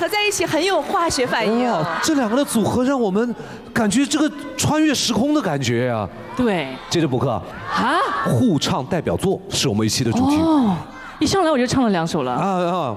合在一起很有化学反应。 哇，这两个的组合让我们感觉这个穿越时空的感觉呀。 对。 接着补课啊， 互唱代表作是我们一期的主题。 哦，一上来我就唱了2首了。 啊，